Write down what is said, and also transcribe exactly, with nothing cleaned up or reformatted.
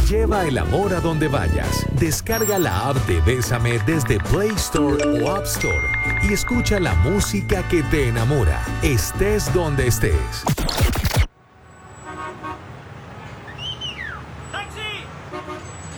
Lleva el amor a donde vayas. Descarga la app de Bésame desde Play Store o App Store y escucha la música que te enamora, estés donde estés.